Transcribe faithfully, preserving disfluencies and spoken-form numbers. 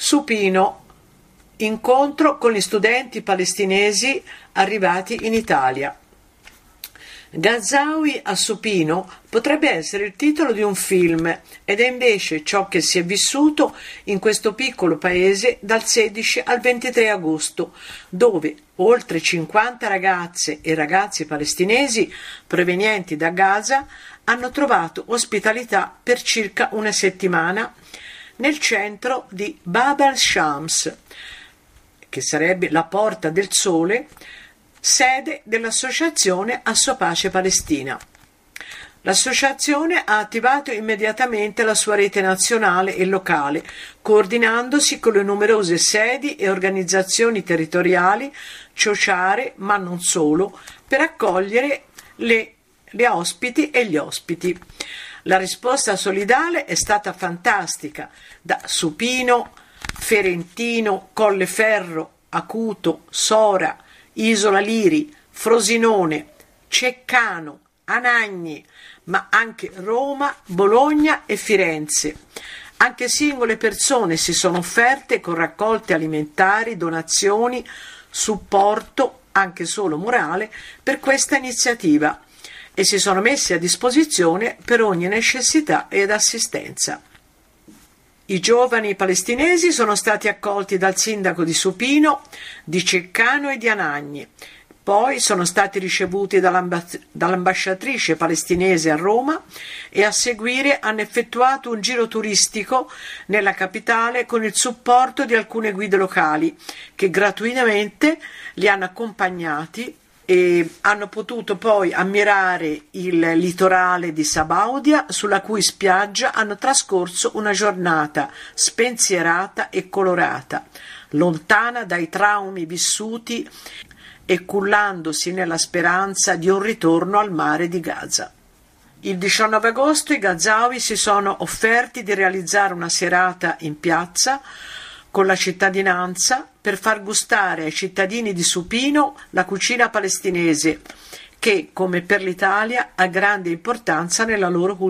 Supino, incontro con gli studenti palestinesi arrivati in Italia. Gazawi a Supino potrebbe essere il titolo di un film ed è invece ciò che si è vissuto in questo piccolo paese dal sedici al ventitré agosto, dove oltre cinquanta ragazze e ragazzi palestinesi provenienti da Gaza hanno trovato ospitalità per circa una settimana nel centro di Bab al-Shams, che sarebbe la Porta del Sole, sede dell'associazione Assopace Palestina. L'associazione ha attivato immediatamente la sua rete nazionale e locale, coordinandosi con le numerose sedi e organizzazioni territoriali, ciociare, ma non solo, per accogliere le, le ospiti e gli ospiti. La risposta solidale è stata fantastica, da Supino, Ferentino, Colleferro, Acuto, Sora, Isola Liri, Frosinone, Ceccano, Anagni, ma anche Roma, Bologna e Firenze. Anche singole persone si sono offerte con raccolte alimentari, donazioni, supporto, anche solo morale, per questa iniziativa e si sono messi a disposizione per ogni necessità ed assistenza. I giovani palestinesi sono stati accolti dal sindaco di Supino, di Ceccano e di Anagni. Poi sono stati ricevuti dall'ambas- dall'ambasciatrice palestinese a Roma e a seguire hanno effettuato un giro turistico nella capitale con il supporto di alcune guide locali che gratuitamente li hanno accompagnati e hanno potuto poi ammirare il litorale di Sabaudia, sulla cui spiaggia hanno trascorso una giornata spensierata e colorata, lontana dai traumi vissuti e cullandosi nella speranza di un ritorno al mare di Gaza. Il diciannove agosto i Gazawi si sono offerti di realizzare una serata in piazza con la cittadinanza per far gustare ai cittadini di Supino la cucina palestinese che, come per l'Italia, ha grande importanza nella loro cultura.